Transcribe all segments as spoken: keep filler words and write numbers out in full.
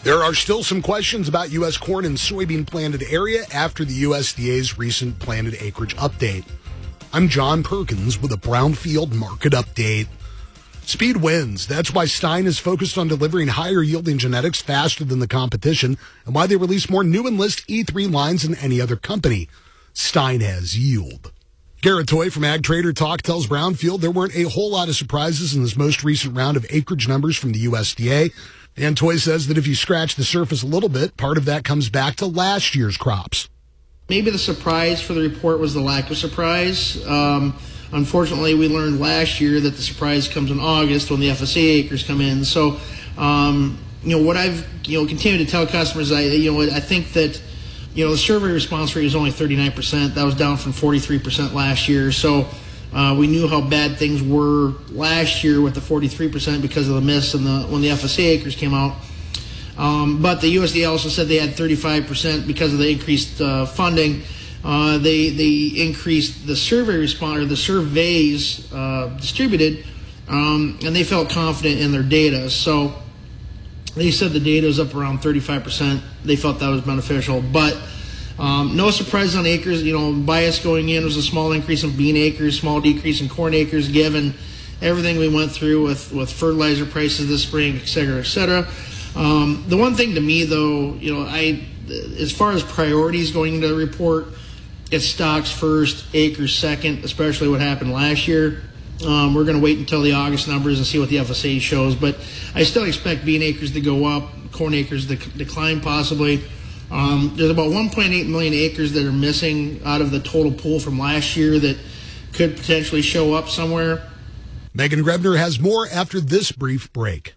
There are still some questions about U S corn and soybean planted area after the U S D A's recent planted acreage update. I'm John Perkins with a Brownfield market update. Speed wins. That's why Stein is focused on delivering higher yielding genetics faster than the competition and why they release more new Enlist E three lines than any other company. Stein has yield. Garrett Toy from Ag Trader Talk tells Brownfield there weren't a whole lot of surprises in this most recent round of acreage numbers from the U S D A. And Toy says that if you scratch the surface a little bit, part of that comes back to last year's crops. Maybe the surprise for the report was the lack of surprise. Um, unfortunately, we learned last year that the surprise comes in August when the F S A acres come in. So, um, you know, what I've, you know, continued to tell customers, I, you know, I think that, you know, the survey response rate is only thirty-nine percent. That was down from forty-three percent last year. So, Uh, we knew how bad things were last year with the forty-three percent because of the miss and the when the F S A acres came out. Um, but the U S D A also said they had thirty-five percent because of the increased uh, funding. Uh, they they increased the survey response or the surveys uh, distributed, um, and they felt confident in their data. So they said the data was up around thirty-five percent. They felt that was beneficial, but. Um, no surprise on acres. You know, bias going in was a small increase in bean acres, small decrease in corn acres, given everything we went through with, with fertilizer prices this spring, et cetera, et cetera. Um, the one thing to me, though, you know, I, as far as priorities going into the report, it's stocks first, acres second, especially what happened last year. Um, we're going to wait until the August numbers and see what the F S A shows, but I still expect bean acres to go up, corn acres to decline possibly. Um, there's about one point eight million acres that are missing out of the total pool from last year that could potentially show up somewhere. Megan Grebner has more after this brief break.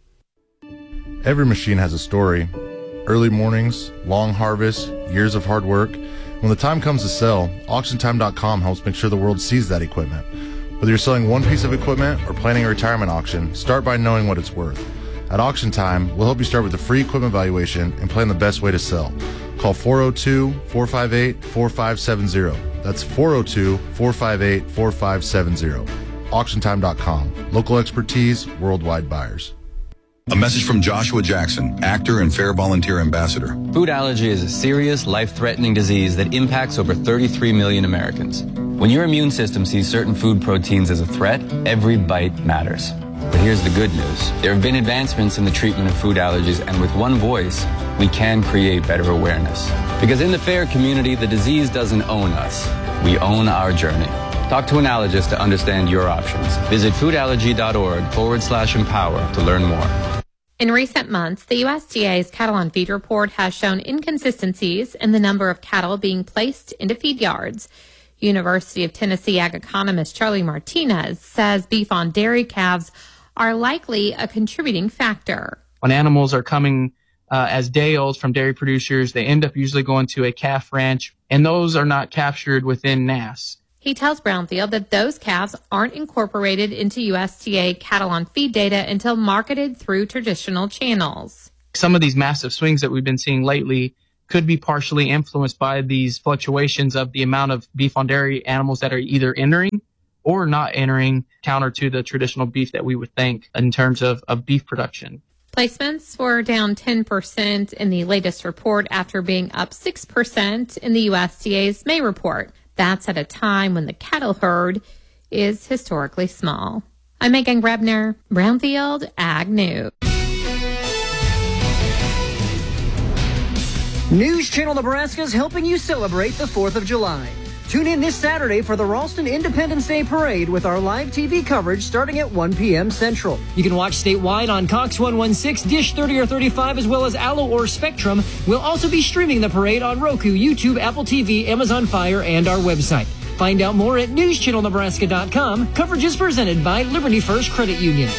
Every machine has a story. Early mornings, long harvests, years of hard work. When the time comes to sell, auction time dot com helps make sure the world sees that equipment. Whether you're selling one piece of equipment or planning a retirement auction, start by knowing what it's worth. At Auction Time, we'll help you start with a free equipment valuation and plan the best way to sell. Call four oh two, four five eight, four five seven zero. That's four oh two, four five eight, four five seven zero. auction time dot com. Local expertise, worldwide buyers. A message from Joshua Jackson, actor and Fair Volunteer Ambassador. Food allergy is a serious, life-threatening disease that impacts over thirty-three million Americans. When your immune system sees certain food proteins as a threat, every bite matters. But here's the good news. There have been advancements in the treatment of food allergies, and with one voice, we can create better awareness. Because in the FAIR community, the disease doesn't own us. We own our journey. Talk to an allergist to understand your options. Visit foodallergy.org forward slash empower to learn more. In recent months, the U S D A's Cattle on Feed report has shown inconsistencies in the number of cattle being placed into feed yards. University of Tennessee ag economist Charlie Martinez says beef on dairy calves are likely a contributing factor. When animals are coming uh, as day olds from dairy producers, they end up usually going to a calf ranch, and those are not captured within N A S. He tells Brownfield that those calves aren't incorporated into U S D A cattle on feed data until marketed through traditional channels. Some of these massive swings that we've been seeing lately could be partially influenced by these fluctuations of the amount of beef on dairy animals that are either entering or not entering, counter to the traditional beef that we would think in terms of, of beef production. Placements were down ten percent in the latest report after being up six percent in the U S D A's May report. That's at a time when the cattle herd is historically small. I'm Megan Grebner, Brownfield Ag News. News Channel Nebraska is helping you celebrate the fourth of July. Tune in this Saturday for the Ralston Independence Day Parade with our live T V coverage starting at one p.m. Central. You can watch statewide on Cox one sixteen, Dish thirty or thirty-five, as well as Allo or Spectrum. We'll also be streaming the parade on Roku, YouTube, Apple T V, Amazon Fire, and our website. Find out more at news channel nebraska dot com. Coverage is presented by Liberty First Credit Union.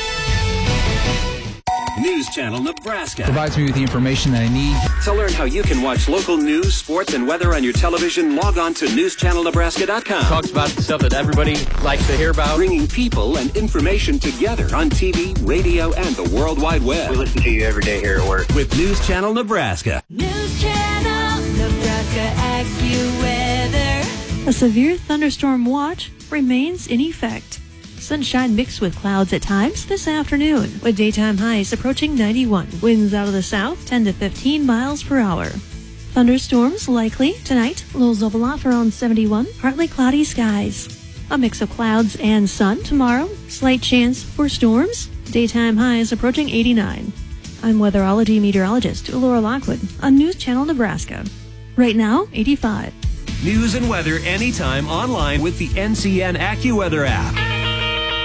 News Channel Nebraska provides me with the information that I need. To learn how you can watch local news, sports, and weather on your television, log on to news channel nebraska dot com. Talks about the stuff that everybody likes to hear about. Bringing people and information together on T V, radio, and the World Wide Web. We listen to you every day here at work. With News Channel Nebraska. News Channel Nebraska AccuWeather. A severe thunderstorm watch remains in effect. Sunshine mixed with clouds at times this afternoon, with daytime highs approaching ninety-one. Winds out of the south, ten to fifteen miles per hour. Thunderstorms likely tonight. Lows level off around seventy-one. Partly cloudy skies. A mix of clouds and sun tomorrow. Slight chance for storms. Daytime highs approaching eighty-nine. I'm weatherology meteorologist Laura Lockwood on News Channel Nebraska. Right now, eighty-five. News and weather anytime online with the N C N AccuWeather app.